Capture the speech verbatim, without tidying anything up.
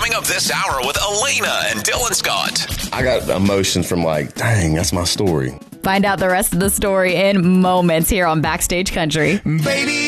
Coming up this hour with Elena and Dylan Scott. I got emotions from like, dang, that's my story. Find out the rest of the story in moments here on Backstage Country. Baby.